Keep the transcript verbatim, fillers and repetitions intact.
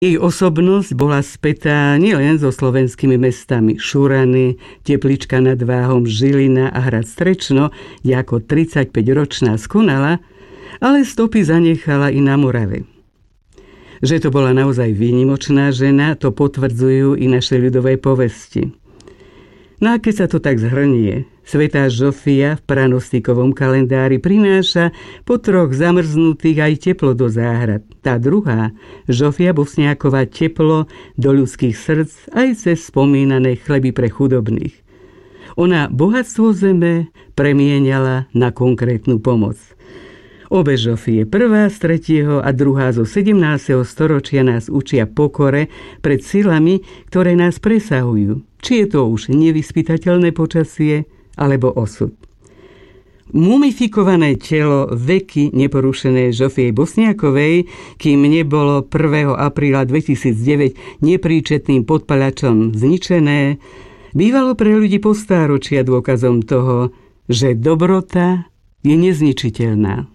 Jej osobnosť bola spätá nielen so slovenskými mestami Šurany, Teplička nad Váhom, Žilina a hrad Strečno, kde ako tridsaťpäťročná skonala, ale stopy zanechala i na Morave. Že to bola naozaj výnimočná žena, to potvrdzujú i naše ľudové povesti. No a keď sa to tak zhrnie, svätá Žofia v pranostikovom kalendári prináša po troch zamrznutých aj teplo do záhrad. Tá druhá, Žofia Bosniáková, teplo do ľudských srdc aj cez spomínané chleby pre chudobných. Ona bohatstvo zeme premieniala na konkrétnu pomoc. Obe Žofie, prvá z tretieho a druhá zo sedemnásteho storočia, nás učia pokore pred silami, ktoré nás presahujú. Či je to už nevyspytateľné počasie, alebo osud. Mumifikované telo veky neporušené Žofie Bosniakovej, kým nebolo prvého apríla dvetisícdeväť nepríčetným podpalačom zničené, bývalo pre ľudí postáročia dôkazom toho, že dobrota je nezničiteľná.